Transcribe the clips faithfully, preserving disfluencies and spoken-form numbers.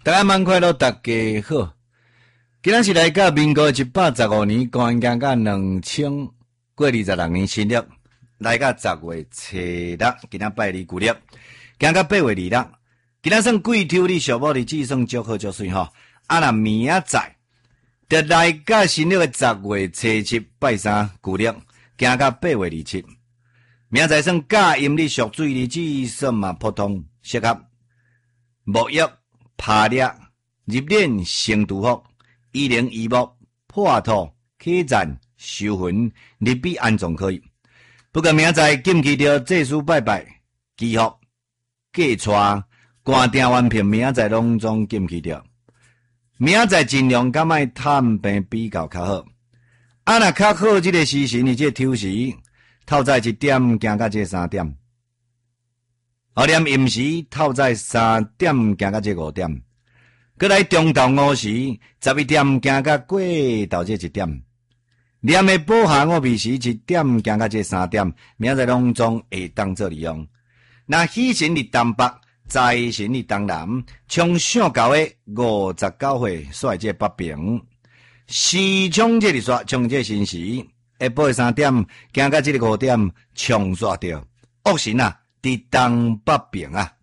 大家万快乐，大家好。今仔是来到民国一百十五年，公元行到两千过二十六年新历，来到十月初六，今仔拜二旧历，行到八月二六，今仔算贵抽日属某日子算足好足水吼。啊，若明仔载，就来到新历的十月初七拜三旧历，行到八月二七。明仔载算甲阴历属水日子算嘛普通适合沐浴、拍猎、入殓、成杜福、一零一木、破土、客栈、收魂、入比安总可以。不过明仔载禁忌着祭祀拜拜、祈福、嫁娶、寒订完聘，明仔载拢总禁忌着。明仔载尽量敢莫探病比较较好。啊，若较好，即个时辰，即个抽时，透早一点行到这三点。后念寅时，透早三点行到这五点。过来中昼午时，十一点行到过昼这一点。念的补下午暝时，一点行到这三点。明仔载拢总会当做利用。那喜神日东北，财神日东南，冲上高的五十九岁煞这北平。时冲这日煞冲这申时，下晡的三点行到这个五点，冲煞着恶神啊！伫东北边啊，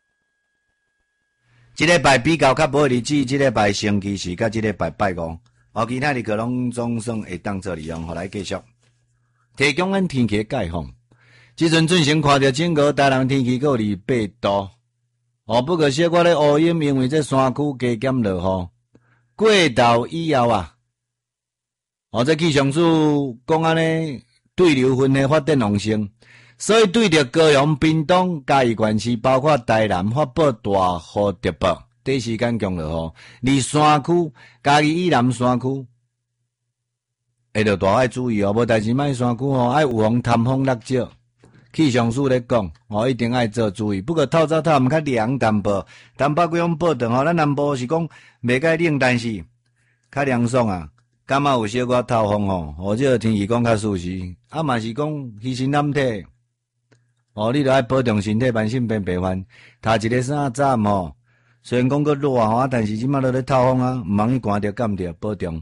即礼拜比较较无日子，即礼拜星期四甲即礼拜拜五，哦，其他日个拢总算会当做利用，互来继续。提供咱天气概况，即阵进行看着整个台南天气个二八度，哦，不过小可咧乌阴，因为这山区加减落雨，过昼以后啊，哦，这气象署讲安尼，对流云的发展旺盛。所以对着高雄、屏东、嘉义县市，包括台南发布大雨特报，短时间降落雨。而山区、嘉义以南山区，会着大爱注意哦，无代志莫山区哦，爱有风潭风落少。气象署咧讲，哦，一定爱做注意。不过透早透暗较凉淡薄，东北几种报道吼，咱南部是讲袂介冷，但是较凉爽啊。感觉有小可透风吼，或者天气讲较舒适，啊嘛是讲虚身染体。哦，你著爱保重身体，慢性病病患，头一个衫早吼，虽然讲个热吼，但是即马都咧透风啊，毋茫去寒着感着，保重。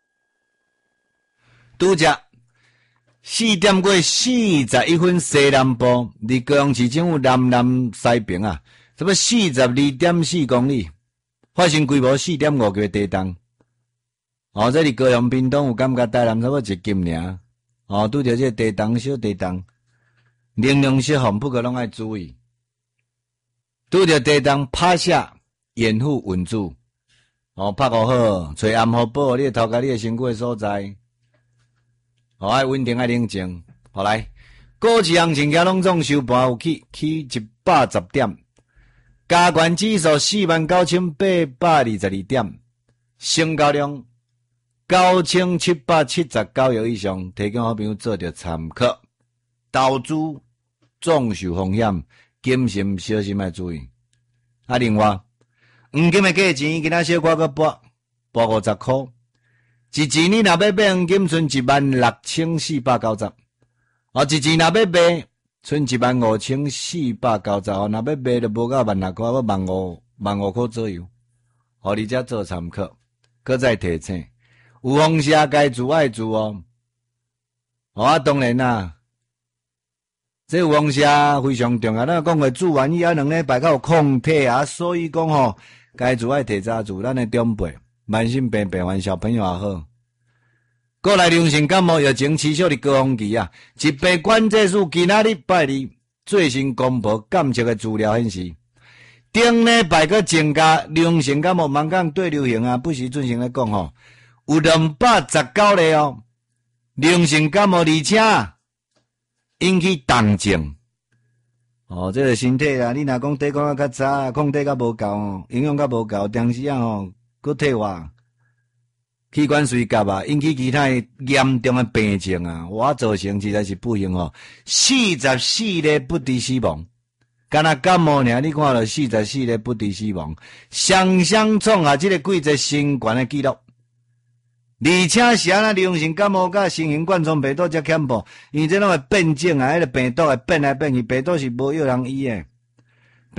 拄则四点过四十一分西南部，离高雄市政府南南西边啊，差不多四十二点四公里，发生规模四点五级地震。哦，这里高雄屏东有感觉台南差不多一斤尔。哦，拄着这地震小地震。能量失衡，不过拢爱注意。拄着地震拍下掩护稳住，哦，拍好好，找暗号保护你头壳、你的身躯的所在。哦，爱稳定，爱冷静。好来，股市行情今拢总收盘有起，起一百十点，加权指数四万九千八百二十二点，成交量九千七百七十九亿以上，提供好朋友做着参考。投资总受风险，谨慎小心要注意。啊，另外，黄金的价钱今仔小可个博博五十块，一钱你若要买黄金，剩一万六千四百九十。哦，一钱若要卖，剩一万五千四百九十。哦，若要卖就无到万六块，要万五万五块左右。互你遮做参考。搁再提醒，有风险该注爱注哦。哦，啊，当然啦。这有风险非常重要，咱讲过煮完以后两礼拜较有抗体啊，所以讲吼，该做爱提早做，咱的长辈、慢性病病患小朋友也好。过来流行感冒疫情持续的高峰期啊，疾病管制署今仔日拜二最新公布监测的资料显示，顶礼拜个增加流行感冒盲讲对流行啊，不时进行咧讲吼，有两百十九例哦，流行感冒而且引起重症，哦，这个身体啊，你若讲抵抗啊较差，抗体较无够哦，营养较无够，当时啊吼，佫退化，器官衰竭啊，引起其他严重的病症啊，哇，造成实在是不幸哦。四十四例不治死亡，干那感冒尔，你看了四十四例不治死亡，双双创下这个季节新冠的记录。而且是安那流行感冒甲新型冠状病毒才恐怖，因为这拢会变种啊，迄个病毒会变来变去，病毒是无药通医诶。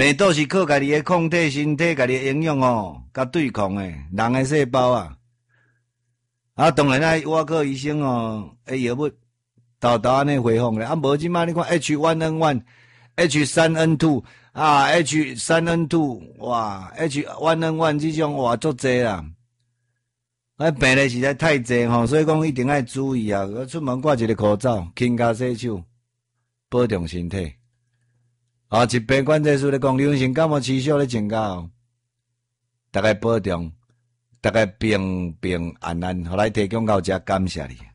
病毒是靠家己的抗体、身体家己的营养哦，甲对抗诶，人诶细胞啊。啊，当然啦，外科医生哦，诶药物豆豆安尼回放咧，啊无即摆你看 H 一 N 一、H 三 N 二 啊 ，H 三 N 二，哇 ，H 一 N 一即种哇足济啦。啊，病例实在太济吼，所以讲一定要注意啊！出门挂一个口罩，勤加洗手，保重身体。啊，疾病管制署咧讲，流行感冒持续咧增加哦，大家保重，大家平平安安，互来提供到遮，感谢你。